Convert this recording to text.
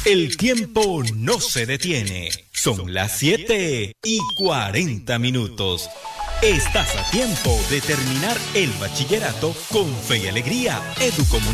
El tiempo no se detiene. Son las 7:40. Estás a tiempo de terminar el bachillerato con fe y alegría. Educomunicaciones.